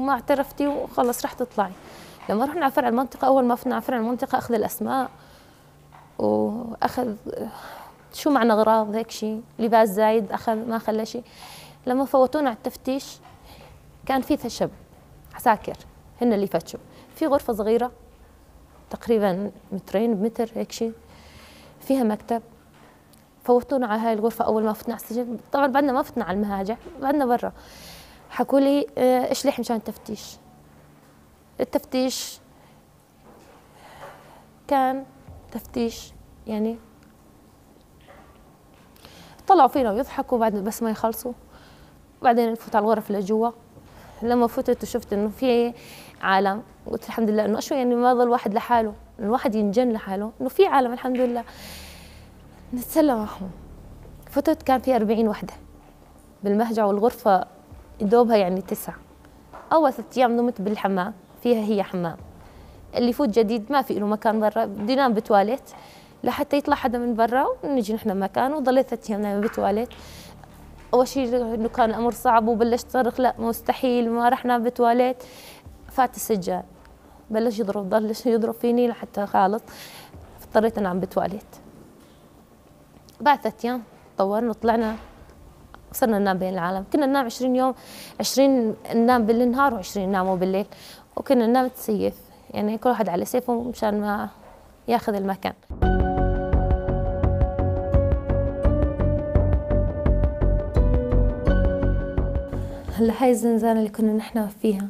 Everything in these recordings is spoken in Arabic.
وما اعترفتي وخلص رح تطلعي. لما رحنا على فرع المنطقة، أول ما فتنا على فرع المنطقة أخذ الأسماء وأخذ شو معنى أغراض هيك شيء، لباس زايد أخذ ما خلى شيء. لما فوتونا على التفتيش كان في ثشب عساكر هن اللي فتشوا في غرفة صغيرة تقريبا مترين بمتر هيك شيء، فيها مكتب. فوتونا على هاي الغرفة أول ما فتنا على السجن. طبعا بعدنا ما فتنا على المهاجع، بعدنا برا. حكوا لي إيش ليح مشان التفتيش. التفتيش كان تفتيش يعني طلعوا فينا ويضحكوا بعد بس ما يخلصوا. بعدين نفوت على الغرف اللي جوا. لما فتت وشفت انه في عالم، قلت الحمد لله انه شو يعني ما ضل واحد لحاله، الواحد ينجن لحاله، انه في عالم الحمد لله نتسلى معهم. فتت كان في 40 وحده بالمهجع، والغرفه دوبها يعني 9. اول 3 ايام نمت بالحمام، فيها هي حمام. اللي يفوت جديد ما في له مكان برا، بده ينام بتواليت لحتى يطلع حدا من برا ونجي نحن مكانه. وضليت 3 ايام نايمه بتواليت. اول شيء انه كان الامر صعب وبلشت صرخ لا مستحيل ما رح نام بتواليت. فات السجاد بلش يضرب فيني لحتى خالص اضطريت انام بتواليت. بعد 3 ايام طورنا وطلعنا صرنا ننام بين العالم. كنا ننام 20 يوم، 20 ننام بالنهار و20 نناموا بالليل، وكنا ننام تسيف يعني كل واحد على سيفه مشان ما ياخذ المكان. هلا هاي الزنزانة اللي كنا نحن فيها،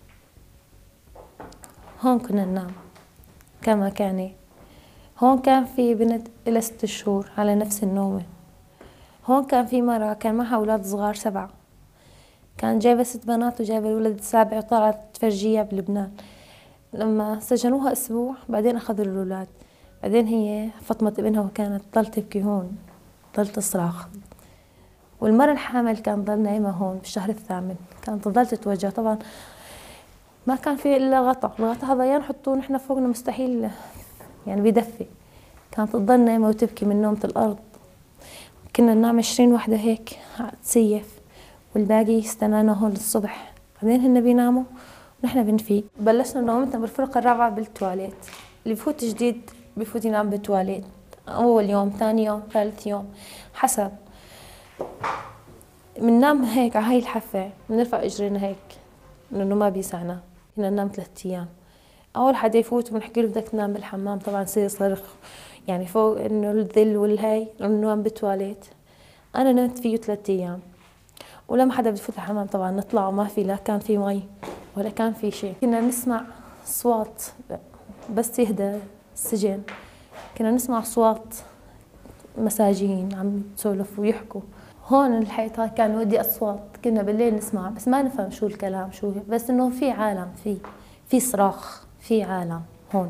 هون كنا ننام كمكاني. هون كان في بنت إلها 6 شهور على نفس النومة. هون كان في مرة كان معها أولاد صغار 7، كان جايبة 6 بنات وجايبة الولد السابع وطلعت تفرجيها بلبنان. لما سجنوها أسبوع بعدين أخذوا الأولاد. بعدين هي فاطمة ابنها وكانت ضل تبكي هون، ضل تصرخ. والمرة الحامل كان ضل نايمة هون بالشهر الثامن، كانت تضل تتوجع. طبعا ما كان في إلا غطا، الغطا هذا يا نحطوه نحن فوقنا مستحيل يعني بيدفي. كانت تضل نايمة وتبكي من نومة الأرض. كنا ننام 20 وحدة هيك تسيف، والباقي يستنانا هون للصبح. بعدين هن بيناموا ونحن بنفيق. بلشنا نومتنا بالفرقة الرابعة بالتواليت. اللي بفوت جديد بفوت ينام بالتواليت أول يوم، ثاني يوم، ثالث يوم حسب. بننام هيك على هاي الحافة، بنرفع اجرينا هيك لانه ما بيسعنا. كنا ننام 3 ايام. اول حدا يفوت بنحكي له بدك تنام بالحمام، طبعا يصير صرخ يعني فوق انه الذل والهي انه نام بالتواليت. انا نمت فيه 3 ايام. ولما حدا بفوت الحمام طبعا نطلع وما في، لا كان في مي ولا كان في شيء. كنا نسمع اصوات بس يهدى السجن، كنا نسمع اصوات مساجين عم يسولفوا ويحكوا. هون الحيطة كان ودي أصوات، كنا بالليل نسمع بس ما نفهم شو الكلام شو، بس إنه في عالم، في صراخ، في عالم هون.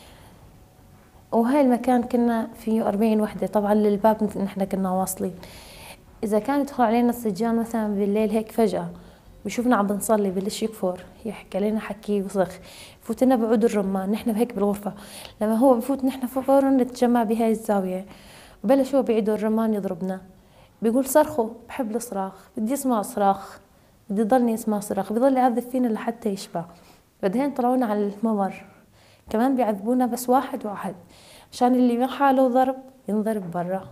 وهاي المكان كنا فيه 40 وحدة. طبعا للباب نحن كنا واصلين. إذا كان يدخل علينا السجان مثلا بالليل هيك فجأة بشوفنا عم بنصلي بلش يكفر يحكي علينا حكي وصرخ. فوت لنا بعود الرمان نحن هيك بالغرفة. لما هو بفوت نحن فورا نتجمع بهاي الزاوية. بلش هو بعيد الرمان يضربنا، بيقول صرخوا، بحب الصراخ، بدي اسمع صراخ، بدي ضلني اسمع صراخ. بضل يعذب فينا لحتى يشبع. بعدين طلعونا على الممر، كمان بيعذبونا بس واحد واحد عشان اللي ما حاله ضرب ينضرب برا.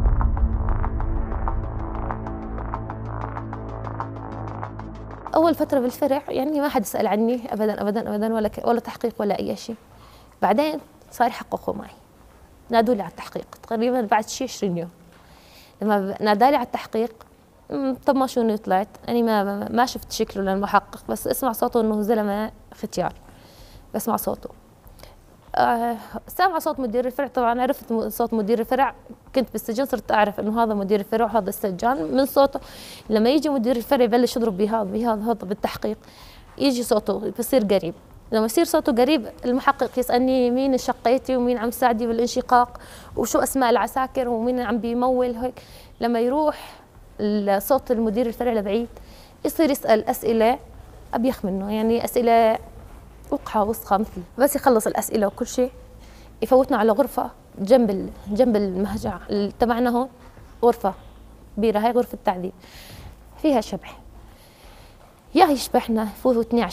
اول فتره بالفرع يعني ما حد سال عني ابدا ابدا ابدا، ولا تحقيق ولا اي شيء. بعدين صار يحققوا معي، نادوا لي على التحقيق تقريبا بعد شيء 20 يوم. لما نادالي على التحقيق طب ما شو طلعت اني ما شفت شكله للمحقق، بس اسمع صوته انه زلمه ختيار، بسمع صوته. سامع صوت مدير الفرع. طبعا عرفت صوت مدير الفرع، كنت بالسجن صرت اعرف انه هذا مدير الفرع وهذا السجان من صوته. لما يجي مدير الفرع يبلش يضرب بهذا بالتحقيق، يجي صوته بصير قريب. لما يصير صوته قريب المحقق يسالني مين شقيتي ومين عم تساعدي بالانشقاق وشو اسماء العساكر ومين عم بيمول هيك. لما يروح صوت المدير الفرع لبعيد يصير يسال اسئله ابيخ منه، يعني اسئله وقحه وسخه مثلي. بس يخلص الاسئله وكل شيء يفوتنا على غرفه جنب المهجع تبعنا. هون غرفه كبيره، هاي غرفه تعذيب فيها شبح. يا يشبحنا يفوتني